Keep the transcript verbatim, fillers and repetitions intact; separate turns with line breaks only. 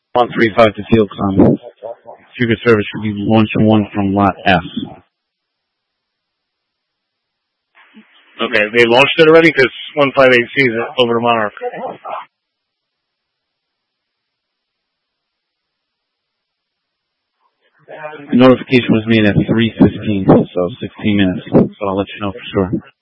one three five to Fieldcom. Secret Service should be launching one from Lot F.
Okay, they launched it already? Because one five eight C is over to Monarch.
The notification was made at three fifteen, so sixteen minutes. So I'll let you know for sure.